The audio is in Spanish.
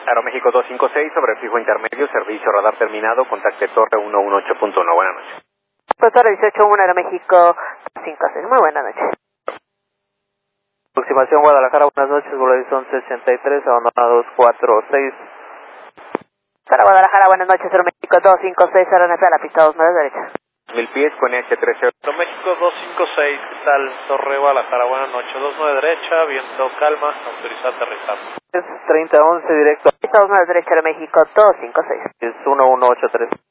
Aeroméxico 256 sobre el fijo intermedio, servicio radar terminado, contacte torre 118.1. Buenas noches. Torre 181 Aeroméxico 256, muy buenas noches. Aproximación Guadalajara, buenas noches, Volarizón 63, abandonada 246. Para Guadalajara, buenas noches, Aeroméxico 256, aeronave a la pista 29 derecha. 1000 pies con NH13. Aeroméxico 256, ¿qué tal? Torre Guadalajara, buenas noches, 29 derecha, viento calma, autorizado a aterrizar. Es 3011 directo. Pista 29 derecha, Aeroméxico 256. Es 1183.